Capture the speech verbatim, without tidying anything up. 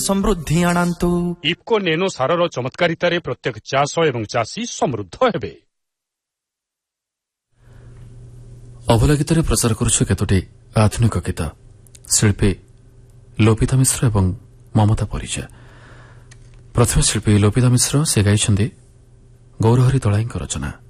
ସମୃଦ୍ଧି ଆଣନ୍ତୁ। ଇଫ୍କୋ ନେନୋ ସାରର ଚମତ୍କାରିତାରେ ପ୍ରତ୍ୟେକ ଚାଷ ଏବଂ ଚାଷୀ ସମୃଦ୍ଧ ହେବେ। ଅଭଲା ଗୀତରେ ପ୍ରଚାର କରୁଛୁ କେତୋଟି ଆଧୁନିକ ଗୀତ। ଶିଳ୍ପୀ ଲୋପିତା ମିଶ୍ର ଏବଂ ମମତା ପରିଜା। ପ୍ରଥମେ ଶିଳ୍ପୀ ଲୋପିତା ମିଶ୍ର ସେ ଗାଇଛନ୍ତି ଗୌରହରି ଦଳାଇଙ୍କ ରଚନା।